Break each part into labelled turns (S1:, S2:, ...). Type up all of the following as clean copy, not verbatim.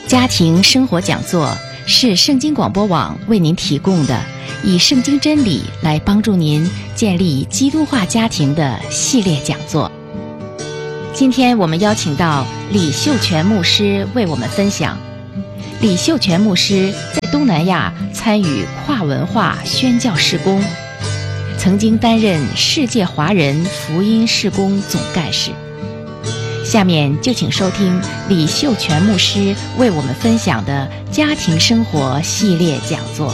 S1: 家庭生活讲座是圣经广播网为您提供的以圣经真理来帮助您建立基督化家庭的系列讲座。今天我们邀请到李秀全牧师为我们分享。李秀全牧师在东南亚参与跨文化宣教事工，曾经担任世界华人福音事工总干事。下面就请收听李秀全牧师为我们分享的家庭生活系列讲座。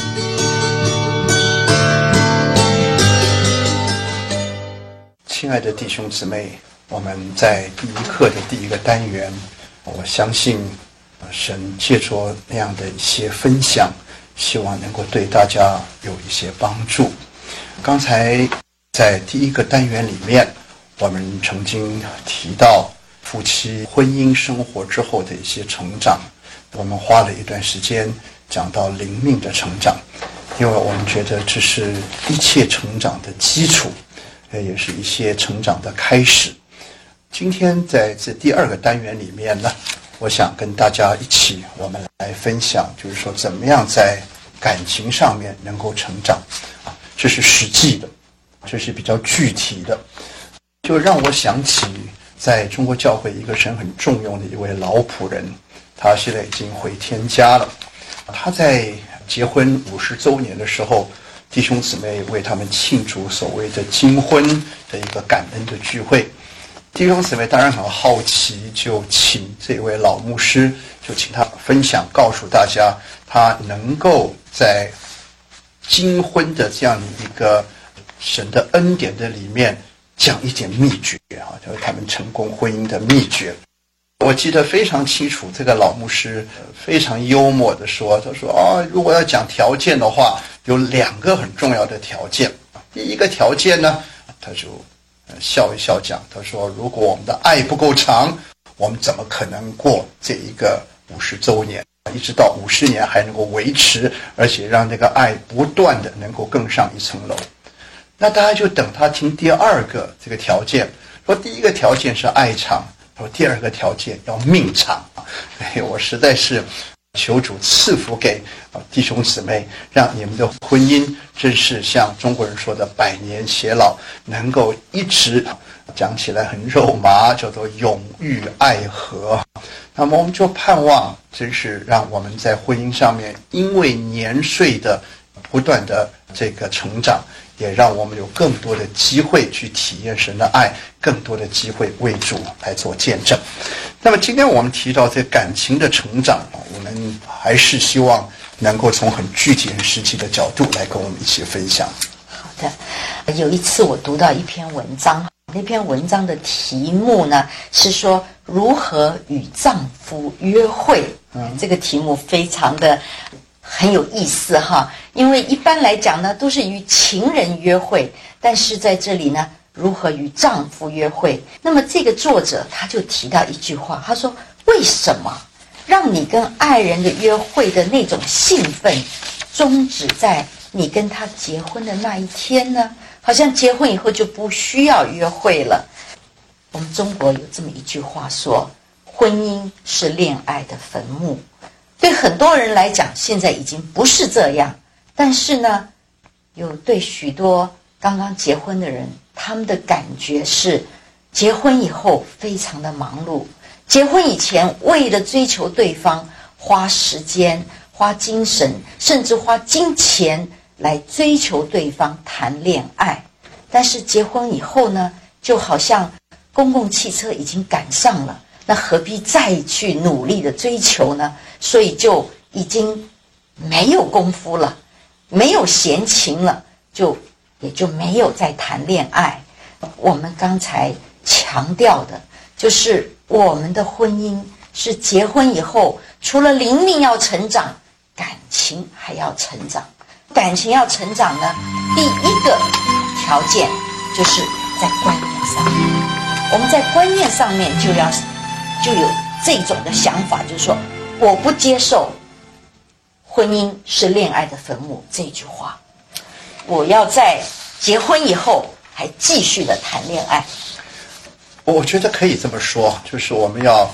S2: 亲爱的弟兄姊妹，我们在第一课的第一个单元，我相信神借着那样的一些分享，希望能够对大家有一些帮助。刚才在第一个单元里面，我们曾经提到夫妻婚姻生活之后的一些成长，我们花了一段时间讲到灵命的成长，因为我们觉得这是一切成长的基础，也是一些成长的开始。今天在这第二个单元里面呢，我想跟大家一起我们来分享，就是说怎么样在感情上面能够成长，这是实际的，这是比较具体的，就让我想起在中国教会一个神很重用的一位老仆人，他现在已经回天家了。他在结婚50周年的时候，弟兄姊妹为他们庆祝所谓的金婚的一个感恩的聚会。弟兄姊妹当然很好奇，就请这位老牧师，就请他分享，告诉大家他能够在金婚的这样的一个神的恩典的里面讲一点秘诀就是他们成功婚姻的秘诀。我记得非常清楚，这个老牧师非常幽默的说，他说如果要讲条件的话，有2个很重要的条件。第一个条件呢，他就笑一笑讲，他说如果我们的爱不够长，我们怎么可能过这一个50周年，一直到50年还能够维持，而且让这个爱不断的能够更上一层楼。那大家就等他听第2个这个条件，说第一个条件是爱长，说第2个条件要命长。我实在是求主赐福给弟兄姊妹，让你们的婚姻真是像中国人说的百年偕老，能够一直讲起来很肉麻，叫做永浴爱河。那么我们就盼望真是让我们在婚姻上面，因为年岁的不断的这个成长，也让我们有更多的机会去体验神的爱，更多的机会为主来做见证。那么今天我们提到这感情的成长，我们还是希望能够从很具体很实际的角度来跟我们一起分享。
S3: 好的，有一次我读到一篇文章，那篇文章的题目呢是说如何与丈夫约会。这个题目非常的很有意思哈，因为一般来讲呢都是与情人约会，但是在这里呢如何与丈夫约会。那么这个作者他就提到一句话，他说为什么让你跟爱人的约会的那种兴奋终止在你跟他结婚的那一天呢？好像结婚以后就不需要约会了。我们中国有这么一句话说，婚姻是恋爱的坟墓。对很多人来讲现在已经不是这样，但是呢有对许多刚刚结婚的人，他们的感觉是结婚以后非常的忙碌，结婚以前为了追求对方花时间花精神甚至花金钱来追求对方谈恋爱，但是结婚以后呢就好像公共汽车已经赶上了，那何必再去努力的追求呢？所以就已经没有功夫了，没有闲情了，也就没有再谈恋爱。我们刚才强调的就是我们的婚姻是结婚以后除了灵命要成长，感情还要成长。感情要成长呢，第一个条件就是在观念上面，我们在观念上面就有这种的想法，就是说我不接受婚姻是恋爱的坟墓这句话，我要在结婚以后还继续的谈恋爱。
S2: 我觉得可以这么说，就是我们要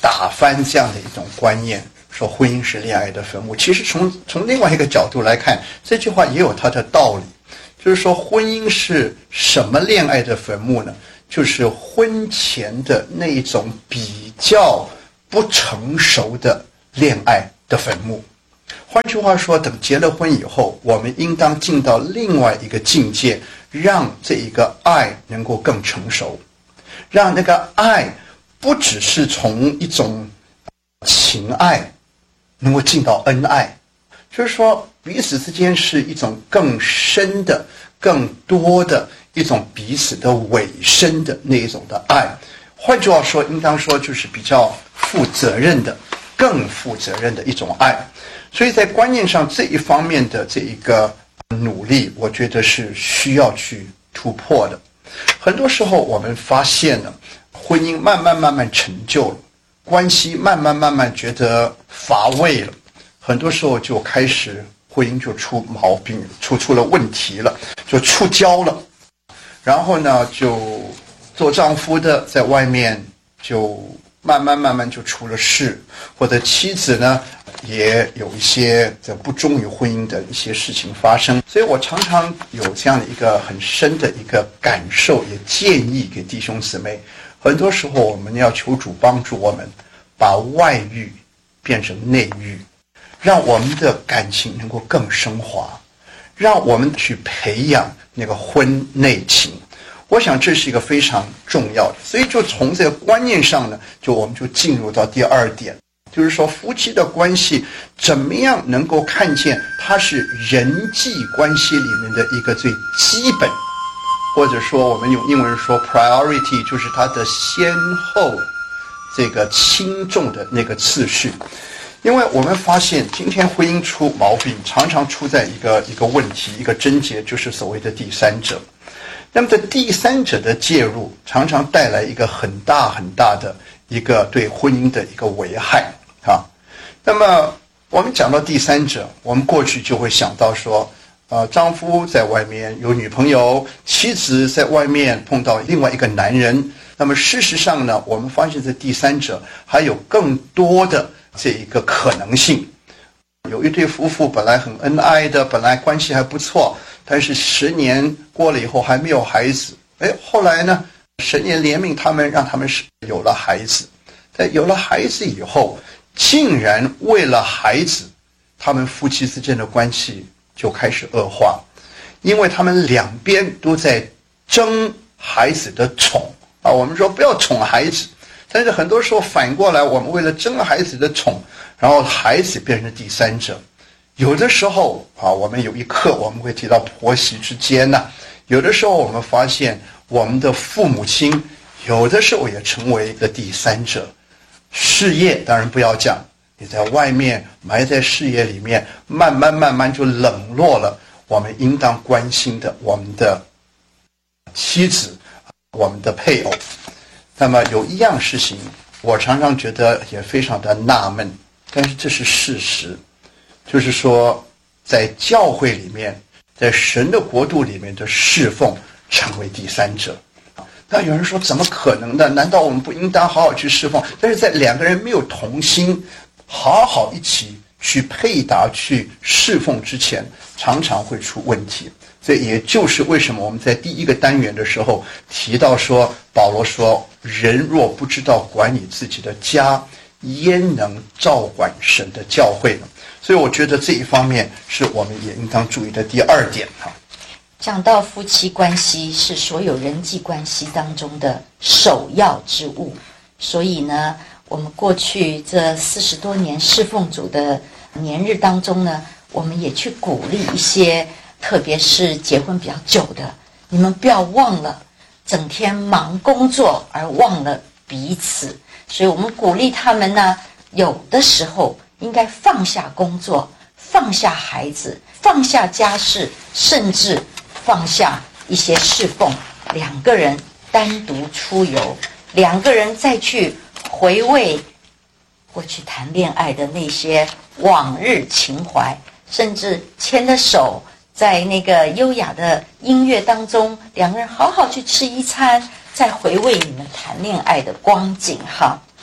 S2: 打翻这样的一种观念，说婚姻是恋爱的坟墓。其实从另外一个角度来看，这句话也有它的道理，就是说婚姻是什么恋爱的坟墓呢？就是婚前的那一种比较不成熟的恋爱的坟墓。换句话说，等结了婚以后，我们应当进到另外一个境界，让这一个爱能够更成熟，让那个爱不只是从一种情爱能够进到恩爱，就是说彼此之间是一种更深的、更多的一种彼此的委身的那一种的爱。换句话说，应当说就是比较负责任的、更负责任的一种爱。所以在观念上这一方面的这一个努力，我觉得是需要去突破的。很多时候我们发现了婚姻慢慢陈旧了，关系慢慢觉得乏味了，很多时候就开始婚姻就出毛病，出了问题了，就触礁了。然后呢，就做丈夫的在外面就慢慢就出了事，或者妻子呢也有一些不忠于婚姻的一些事情发生。所以我常常有这样的一个很深的一个感受，也建议给弟兄姊妹，很多时候我们要求主帮助我们把外遇变成内遇，让我们的感情能够更升华，让我们去培养那个婚内情。我想这是一个非常重要的。所以就从这个观念上呢，我们就进入到第二点，就是说夫妻的关系怎么样能够看见它是人际关系里面的一个最基本，或者说我们用英文说 priority， 就是它的先后这个轻重的那个次序。因为我们发现今天婚姻出毛病常常出在一个问题，一个症结，就是所谓的第三者。那么这第三者的介入常常带来一个很大的一个对婚姻的一个危害啊。那么我们讲到第三者，我们过去就会想到说丈夫在外面有女朋友，妻子在外面碰到另外一个男人。那么事实上呢，我们发现这第三者还有更多的这一个可能性。有一对夫妇本来很恩爱的，本来关系还不错，但是10年过了以后还没有孩子。后来呢，神也怜悯他们，让他们有了孩子。在有了孩子以后，竟然为了孩子，他们夫妻之间的关系就开始恶化，因为他们两边都在争孩子的宠啊。我们说不要宠孩子，但是很多时候反过来，我们为了争孩子的宠，然后孩子变成第三者。有的时候我们有一课我们会提到婆媳之间呢，有的时候我们发现我们的父母亲有的时候也成为了第三者。事业当然不要讲，你在外面埋在事业里面，慢慢就冷落了我们应当关心的我们的妻子，我们的配偶。那么有一样事情我常常觉得也非常的纳闷，但是这是事实，就是说在教会里面，在神的国度里面的侍奉成为第三者。那有人说怎么可能呢？难道我们不应当好好去侍奉？但是在两个人没有同心好好一起去配搭去侍奉之前，常常会出问题。这也就是为什么我们在第一个单元的时候提到说，保罗说，人若不知道管理自己的家，焉能照管神的教会呢？所以我觉得这一方面是我们也应当注意的第二点。
S3: 讲到夫妻关系是所有人际关系当中的首要之务，所以呢，我们过去这40多年侍奉主的年日当中呢，我们也去鼓励一些特别是结婚比较久的，你们不要忘了整天忙工作而忘了彼此。所以我们鼓励他们呢，有的时候应该放下工作，放下孩子，放下家事，甚至放下一些侍奉，两个人单独出游，两个人再去回味过去谈恋爱的那些往日情怀，甚至牵着手在那个优雅的音乐当中，两个人好好去吃一餐，再回味你们谈恋爱的光景哈。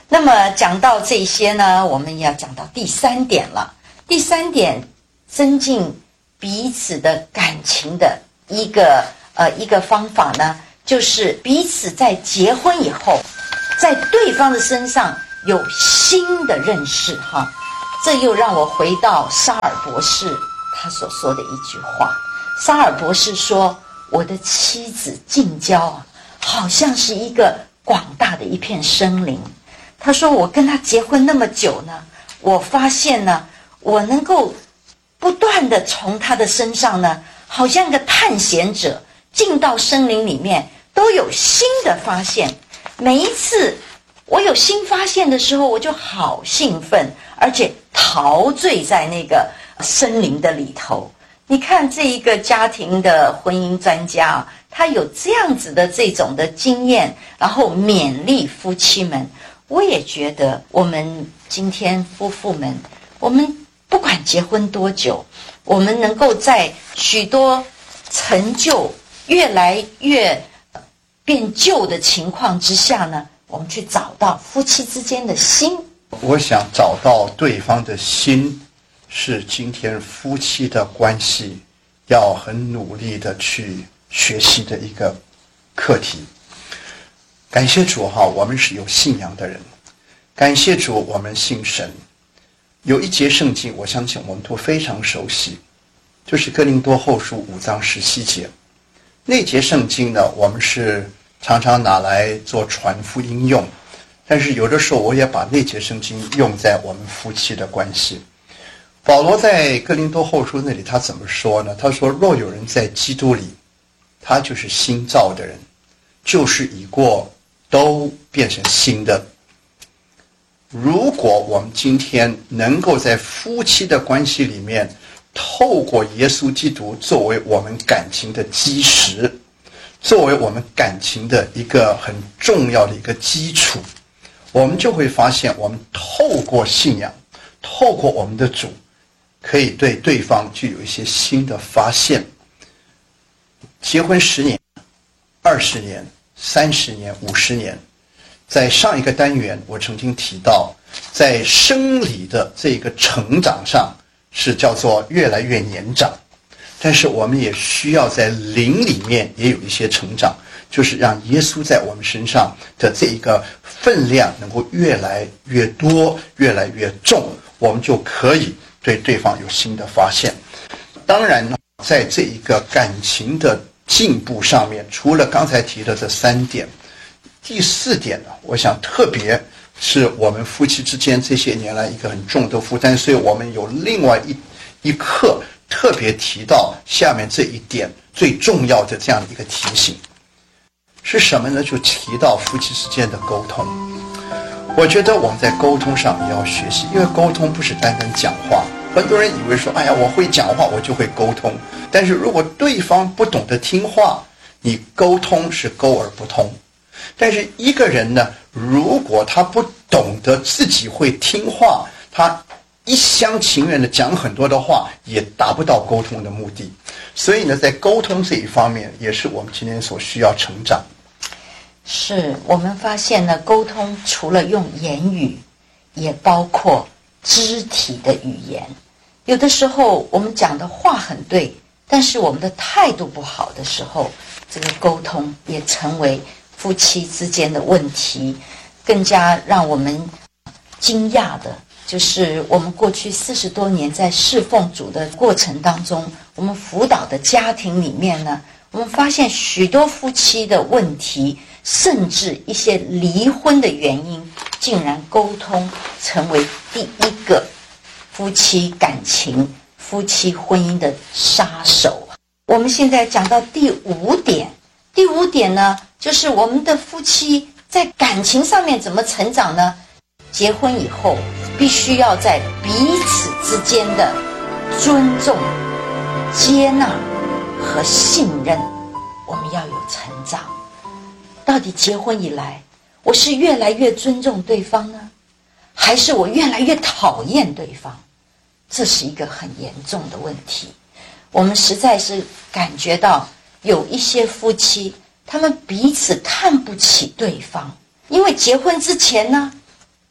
S3: 那么讲到这些呢，我们要讲到第3点了。第3点，增进彼此的感情的一个方法呢，就是彼此在结婚以后，在对方的身上有新的认识哈。这又让我回到沙尔博士他所说的一句话。沙尔博士说，我的妻子近郊啊，好像是一个广大的一片森林。他说我跟他结婚那么久呢，我发现呢，我能够不断的从他的身上呢，好像一个探险者进到森林里面，都有新的发现。每一次我有新发现的时候，我就好兴奋，而且陶醉在那个森林的里头。你看这一个家庭的婚姻专家啊，他有这样子的这种的经验，然后勉励夫妻们。我也觉得我们今天夫妇们，我们不管结婚多久，我们能够在许多成就越来越变旧的情况之下呢，我们去找到夫妻之间的心。
S2: 我想找到对方的心，是今天夫妻的关系要很努力的去学习的一个课题。感谢主哈，我们是有信仰的人，感谢主，我们信神。有一节圣经，我相信我们都非常熟悉，就是哥林多后书5章17节。那节圣经呢，我们是常常拿来做传福音用，但是有的时候我也把那节圣经用在我们夫妻的关系。保罗在哥林多后书那里他怎么说呢？他说，若有人在基督里，他就是新造的人，旧事已过，都变成新的。如果我们今天能够在夫妻的关系里面，透过耶稣基督作为我们感情的基石，作为我们感情的一个很重要的一个基础，我们就会发现，我们透过信仰，透过我们的主，可以对对方具有一些新的发现。结婚10年、20年、30年、50年，在上一个单元我曾经提到，在生理的这个成长上是叫做越来越年长，但是我们也需要在灵里面也有一些成长，就是让耶稣在我们身上的这一个分量能够越来越多，越来越重，我们就可以对对方有新的发现。当然呢，在这一个感情的进步上面，除了刚才提的这3点，第4点呢，我想特别是我们夫妻之间这些年来一个很重的负担，所以我们有另外一课特别提到下面这一点最重要的这样的一个提醒是什么呢？就提到夫妻之间的沟通。我觉得我们在沟通上也要学习，因为沟通不是单单讲话。很多人以为说，哎呀，我会讲话，我就会沟通。但是如果对方不懂得听话，你沟通是沟而不通。但是一个人呢，如果他不懂得自己会听话，他一厢情愿的讲很多的话，也达不到沟通的目的。所以呢，在沟通这一方面，也是我们今天所需要成长。
S3: 是我们发现呢，沟通除了用言语，也包括肢体的语言。有的时候我们讲的话很对，但是我们的态度不好的时候，这个沟通也成为夫妻之间的问题。更加让我们惊讶的就是我们过去40多年在侍奉主的过程当中，我们辅导的家庭里面呢，我们发现许多夫妻的问题，甚至一些离婚的原因，竟然沟通成为第一个夫妻感情、夫妻婚姻的杀手。我们现在讲到第5点，第5点呢，就是我们的夫妻在感情上面怎么成长呢？结婚以后，必须要在彼此之间的尊重、接纳和信任，我们要有成长。到底结婚以来，我是越来越尊重对方呢，还是我越来越讨厌对方？这是一个很严重的问题。我们实在是感觉到有一些夫妻，他们彼此看不起对方，因为结婚之前呢，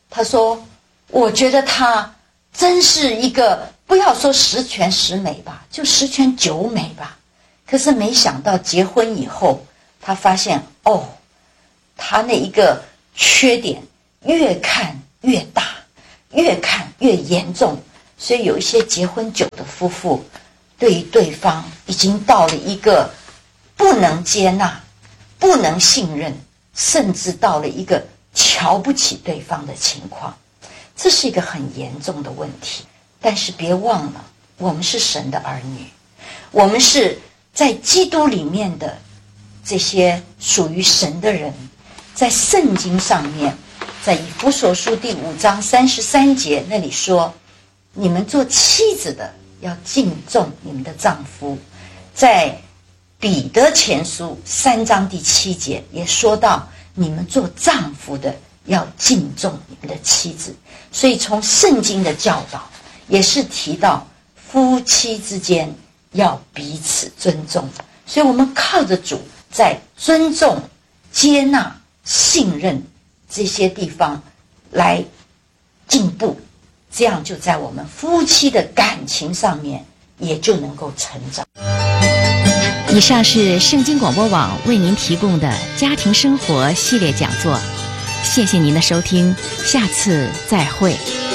S3: 他说：“我觉得他真是一个，不要说十全十美吧，就十全九美吧。可是没想到结婚以后，他发现他那一个缺点越看越大，越看越严重。所以有一些结婚久的夫妇，对于对方已经到了一个不能接纳、不能信任，甚至到了一个瞧不起对方的情况。这是一个很严重的问题。但是别忘了，我们是神的儿女，我们是在基督里面的这些属于神的人。在圣经上面，在以弗所书第5章33节那里说，你们做妻子的要敬重你们的丈夫。在彼得前书3章第7节也说到，你们做丈夫的要敬重你们的妻子。所以从圣经的教导也是提到夫妻之间要彼此尊重。所以我们靠着主，在尊重、接纳、信任这些地方来进步，这样就在我们夫妻的感情上面也就能够成长。
S1: 以上是圣经广播网为您提供的家庭生活系列讲座，谢谢您的收听，下次再会。